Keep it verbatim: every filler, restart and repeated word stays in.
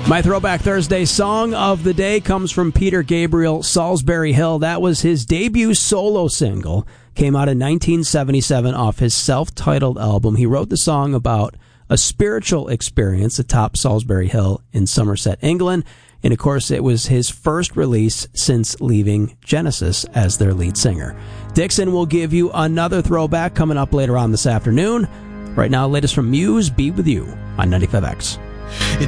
My Throwback Thursday song of the day comes from Peter Gabriel, Salisbury Hill. That was his debut solo single. Came out in nineteen seventy-seven off his self-titled album. He wrote the song about a spiritual experience atop Salisbury Hill in Somerset, England. And, of course, it was his first release since leaving Genesis as their lead singer. Dixon will give you another throwback coming up later on this afternoon. Right now, latest from Muse, Be With You on ninety-five X. It's